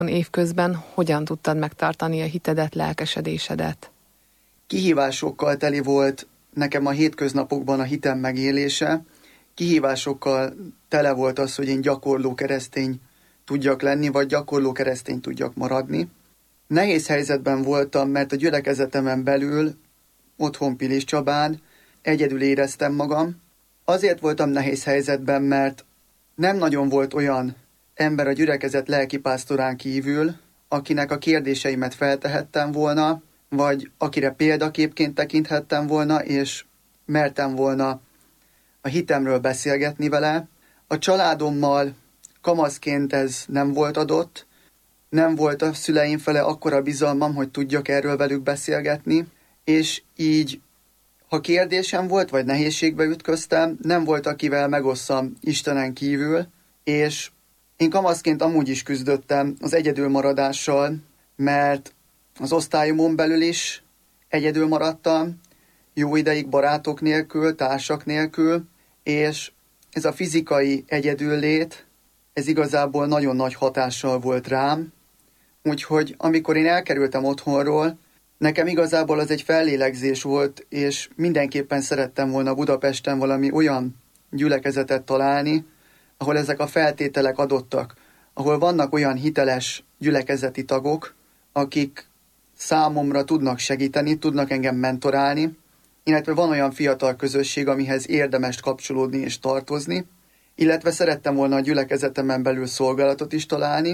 Évközben hogyan tudtad megtartani a hitedet, lelkesedésedet? Kihívásokkal teli volt nekem a hétköznapokban a hitem megélése. Kihívásokkal tele volt az, hogy én gyakorló keresztény tudjak lenni, vagy gyakorló keresztény tudjak maradni. Nehéz helyzetben voltam, mert a gyülekezetemen belül, otthon Piliscsabán egyedül éreztem magam. Azért voltam nehéz helyzetben, mert nem nagyon volt olyan ember a gyülekezet lelkipásztorán kívül, akinek a kérdéseimet feltehettem volna, vagy akire példaképként tekinthettem volna, és mertem volna a hitemről beszélgetni vele. A családommal kamaszként ez nem volt adott, nem volt a szüleim fele akkora bizalmam, hogy tudjak erről velük beszélgetni, és így, ha kérdésem volt, vagy nehézségbe ütköztem, nem volt, akivel megosszam Istenen kívül, és én kamaszként amúgy is küzdöttem az egyedülmaradással, mert az osztályomon belül is egyedül maradtam, jó ideig barátok nélkül, társak nélkül, és ez a fizikai egyedüllét, ez igazából nagyon nagy hatással volt rám, úgyhogy amikor én elkerültem otthonról, nekem igazából az egy fellélegzés volt, és mindenképpen szerettem volna Budapesten valami olyan gyülekezetet találni, ahol ezek a feltételek adottak, ahol vannak olyan hiteles gyülekezeti tagok, akik számomra tudnak segíteni, tudnak engem mentorálni, illetve van olyan fiatal közösség, amihez érdemes kapcsolódni és tartozni, illetve szerettem volna a gyülekezetemen belül szolgálatot is találni,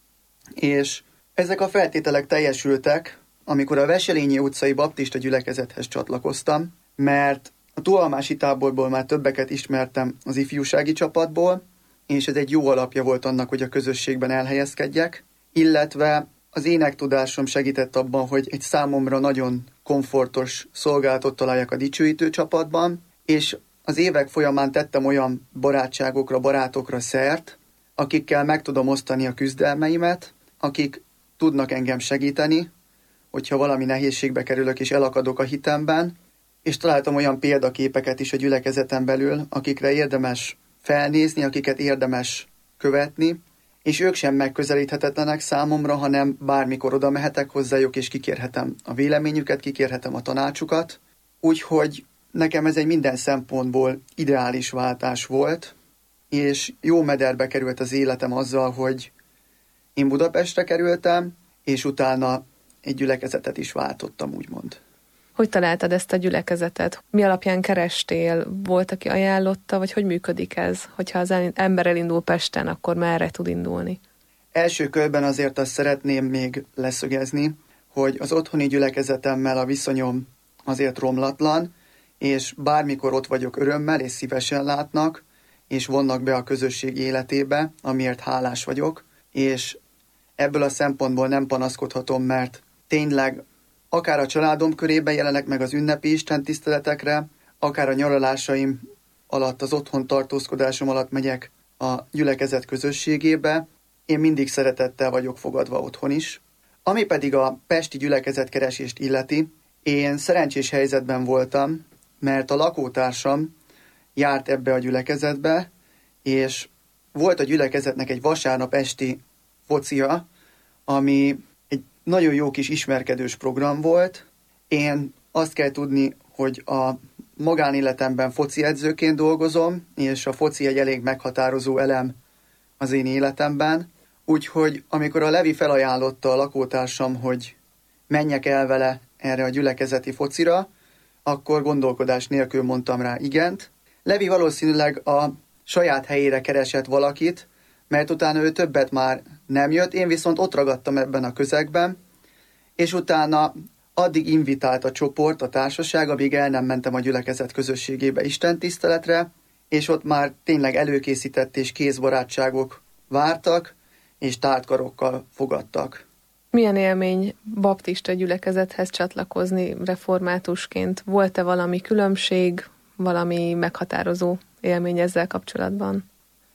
és ezek a feltételek teljesültek, amikor a Veselényi utcai baptista gyülekezethez csatlakoztam, mert a Túlhalmási táborból már többeket ismertem az ifjúsági csapatból, és ez egy jó alapja volt annak, hogy a közösségben elhelyezkedjek, illetve az énektudásom segített abban, hogy egy számomra nagyon komfortos szolgálatot találjak a dicsőítő csapatban, és az évek folyamán tettem olyan barátságokra, barátokra szert, akikkel meg tudom osztani a küzdelmeimet, akik tudnak engem segíteni, hogyha valami nehézségbe kerülök és elakadok a hitemben, és találtam olyan példaképeket is a gyülekezeten belül, akikre érdemes felnézni, akiket érdemes követni, és ők sem megközelíthetetlenek számomra, hanem bármikor oda mehetek hozzájuk, és kikérhetem a véleményüket, kikérhetem a tanácsukat. Úgyhogy nekem ez egy minden szempontból ideális váltás volt, és jó mederbe került az életem azzal, hogy én Budapestre kerültem, és utána egy gyülekezetet is váltottam, úgymond. Hogy találtad ezt a gyülekezetet? Mi alapján kerestél? Volt, aki ajánlotta, vagy hogy működik ez? Hogyha az ember elindul Pesten, akkor merre tud indulni? Első körben azért azt szeretném még leszögezni, hogy az otthoni gyülekezetemmel a viszonyom azért romlatlan, és bármikor ott vagyok örömmel, és szívesen látnak, és vonnak be a közösség életébe, amiért hálás vagyok, és ebből a szempontból nem panaszkodhatom, mert tényleg akár a családom körében jelenek meg az ünnepi istentiszteletekre, akár a nyaralásaim alatt, az otthon tartózkodásom alatt megyek a gyülekezet közösségébe. Én mindig szeretettel vagyok fogadva otthon is. Ami pedig a pesti gyülekezetkeresést illeti, én szerencsés helyzetben voltam, mert a lakótársam járt ebbe a gyülekezetbe, és volt a gyülekezetnek egy vasárnap esti focia, ami egy nagyon jó kis ismerkedős program volt. Én azt kell tudni, hogy a magánéletemben foci edzőként dolgozom, és a foci egy elég meghatározó elem az én életemben. Úgyhogy amikor a Levi felajánlotta a lakótársam, hogy menjek el vele erre a gyülekezeti focira, akkor gondolkodás nélkül mondtam rá igent. Levi valószínűleg a saját helyére keresett valakit, mert utána ő többet már nem jött, én viszont ott ragadtam ebben a közegben, és utána addig invitált a csoport, a társaság, amíg el nem mentem a gyülekezet közösségébe istentiszteletre, és ott már tényleg előkészített és kézbarátságok vártak, és tártkarokkal fogadtak. Milyen élmény baptista gyülekezethez csatlakozni reformátusként? Volt-e valami különbség, valami meghatározó élmény ezzel kapcsolatban?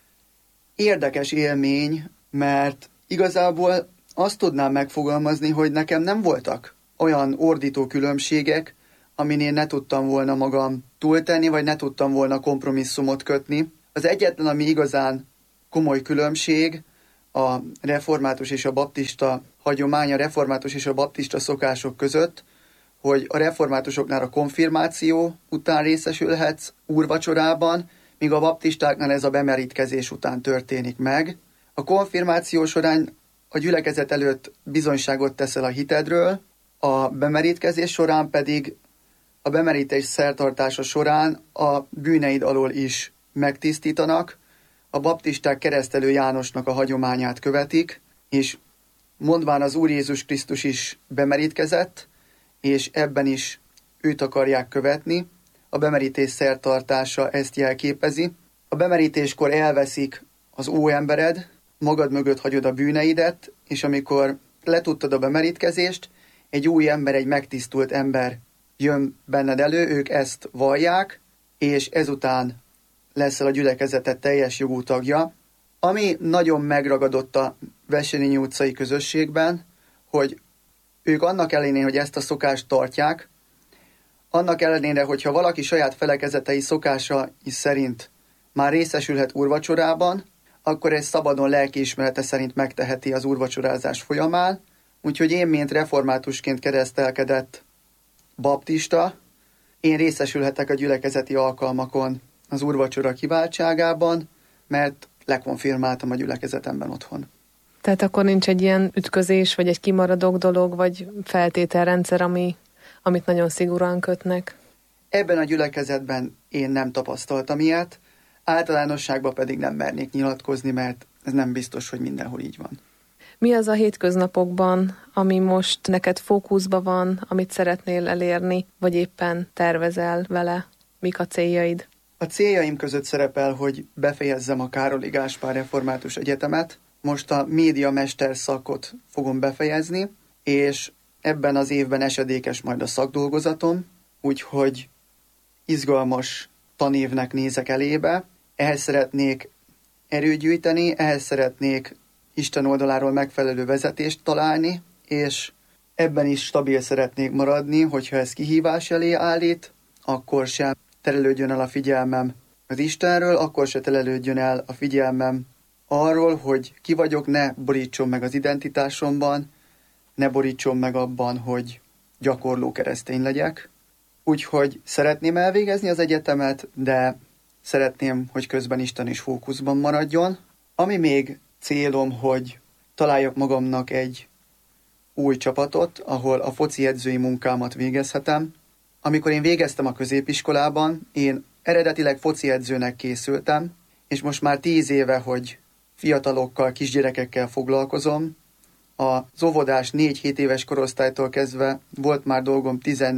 Érdekes élmény, mert igazából azt tudnám megfogalmazni, hogy nekem nem voltak olyan ordító különbségek, amin én ne tudtam volna magam túltenni, vagy ne tudtam volna kompromisszumot kötni. Az egyetlen, ami igazán komoly különbség, a református és a baptista hagyomány, a református és a baptista szokások között, hogy a reformátusoknál a konfirmáció után részesülhetsz úrvacsorában, míg a baptistáknál ez a bemerítkezés után történik meg. A konfirmáció során a gyülekezet előtt bizonyságot teszel a hitedről, a bemerítkezés során pedig a bemerítés szertartása során a bűneid alól is megtisztítanak, a baptisták Keresztelő Jánosnak a hagyományát követik, és mondván az Úr Jézus Krisztus is bemerítkezett, és ebben is őt akarják követni. A bemerítés szertartása ezt jelképezi. A bemerítéskor elveszik az óembered, magad mögött hagyod a bűneidet, és amikor letudtad a bemerítkezést, egy új ember, egy megtisztult ember jön benned elő, ők ezt vallják, és ezután leszel a gyülekezetet teljes jogú tagja. Ami nagyon megragadott a Wesselényi utcai közösségben, hogy ők annak ellenére, hogy ezt a szokást tartják, annak ellenére, hogyha valaki saját felekezetei szokásai szerint már részesülhet úrvacsorában, akkor ez szabadon lelkiismerete szerint megteheti az úrvacsorázás folyamán. Úgyhogy én, mint reformátusként keresztelkedett baptista, én részesülhetek a gyülekezeti alkalmakon az úrvacsora kiváltságában, mert lekonfirmáltam a gyülekezetemben otthon. Tehát akkor nincs egy ilyen ütközés, vagy egy kimaradók dolog, vagy feltételrendszer, amit nagyon szigorúan kötnek? Ebben a gyülekezetben én nem tapasztaltam ilyet, általánosságban pedig nem mernék nyilatkozni, mert ez nem biztos, hogy mindenhol így van. Mi az a hétköznapokban, ami most neked fókuszban van, amit szeretnél elérni, vagy éppen tervezel vele? Mik a céljaid? A céljaim között szerepel, hogy befejezzem a Károli Gáspár Református Egyetemet. Most a médiamester szakot fogom befejezni, és ebben az évben esedékes majd a szakdolgozatom, úgyhogy izgalmas tanévnek nézek elébe. Ehhez szeretnék erőt gyűjteni, ehhez szeretnék Isten oldaláról megfelelő vezetést találni, és ebben is stabil szeretnék maradni, hogyha ez kihívás elé állít, akkor sem terelődjön el a figyelmem az Istenről, akkor se terelődjön el a figyelmem arról, hogy ki vagyok, ne borítson meg az identitásomban, ne borítson meg abban, hogy gyakorló keresztény legyek. Úgyhogy szeretném elvégezni az egyetemet, de szeretném, hogy közben Isten is fókuszban maradjon. Ami még célom, hogy találjak magamnak egy új csapatot, ahol a foci edzői munkámat végezhetem. Amikor én végeztem a középiskolában, én eredetileg foci edzőnek készültem, és most már 10 éve, hogy fiatalokkal, kisgyerekekkel foglalkozom. Az óvodás 4-7 éves korosztálytól kezdve volt már dolgom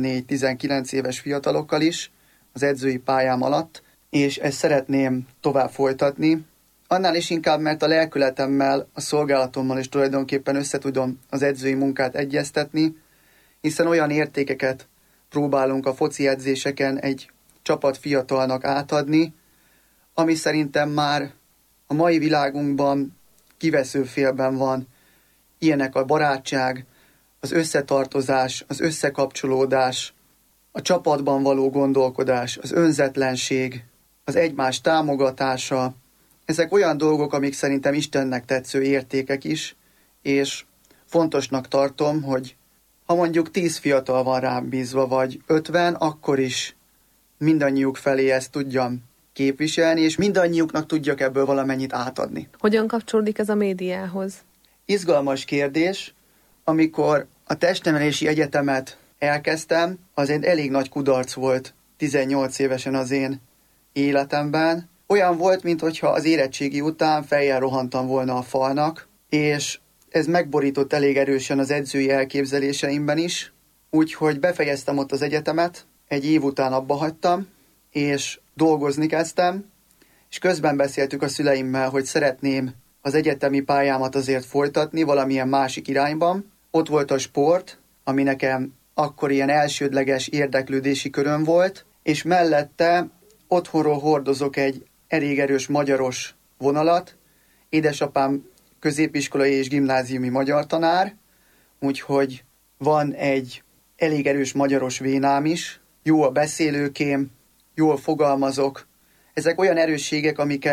14-19 éves fiatalokkal is az edzői pályám alatt, és ezt szeretném tovább folytatni. Annál is inkább, mert a lelkületemmel, a szolgálatommal is tulajdonképpen összetudom az edzői munkát egyeztetni, hiszen olyan értékeket próbálunk a foci edzéseken egy csapat fiatalnak átadni, ami szerintem már a mai világunkban kivesző félben van. Ilyenek a barátság, az összetartozás, az összekapcsolódás, a csapatban való gondolkodás, az önzetlenség, az egymás támogatása. Ezek olyan dolgok, amik szerintem Istennek tetsző értékek is, és fontosnak tartom, hogy ha mondjuk 10 fiatal van rám bízva, vagy 50, akkor is mindannyiuk felé ezt tudjam képviselni, és mindannyiuknak tudjak ebből valamennyit átadni. Hogyan kapcsolódik ez a médiához? Izgalmas kérdés. Amikor a testnevelési egyetemet elkezdtem, az egy elég nagy kudarc volt 18 évesen az én életemben. Olyan volt, mintha az érettségi után fejjel rohantam volna a falnak, és ez megborított elég erősen az edzői elképzeléseimben is, úgyhogy befejeztem ott az egyetemet, egy év után abba hagytam, és dolgozni kezdtem, és közben beszéltük a szüleimmel, hogy szeretném az egyetemi pályámat azért folytatni valamilyen másik irányban. Ott volt a sport, ami nekem akkor ilyen elsődleges érdeklődési köröm volt, és mellette otthonról hordozok egy elég erős magyaros vonalat. Édesapám középiskolai és gimnáziumi magyar tanár, úgyhogy van egy elég erős magyaros vénám is, jó a beszélőkém, jól fogalmazok. Ezek olyan erősségek, amiket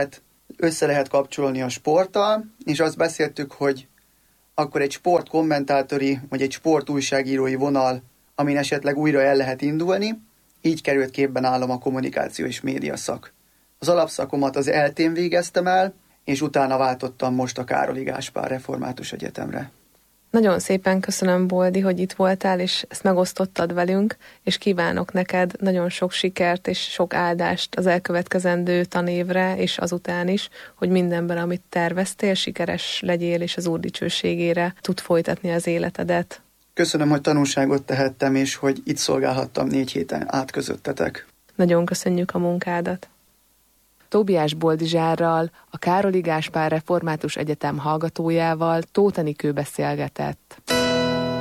össze lehet kapcsolni a sporttal, és azt beszéltük, hogy akkor egy sportkommentátori vagy egy sportújságírói vonal, amin esetleg újra el lehet indulni, így került képben nálam a kommunikáció és média szak. Az alapszakomat az ELTÉn végeztem el, és utána váltottam most a Károly Gáspár Református Egyetemre. Nagyon szépen köszönöm, Boldi, hogy itt voltál, és ezt megosztottad velünk, és kívánok neked nagyon sok sikert és sok áldást az elkövetkezendő tanévre, és azután is, hogy mindenben, amit terveztél, sikeres legyél, és az Úr dicsőségére tud folytatni az életedet. Köszönöm, hogy tanulságot tehettem, és hogy itt szolgálhattam 4 héten át közöttetek. Nagyon köszönjük a munkádat. Tóbiás Boldizsárral, a Károly Gáspár Református Egyetem hallgatójával Tóth Enikő beszélgetett.